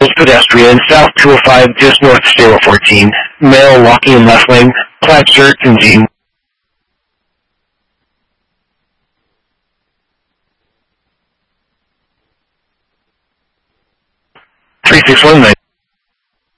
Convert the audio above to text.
pedestrian, south 205, just north of stairwell 14. Male walking in left lane, plaid shirt and jeans. 3619.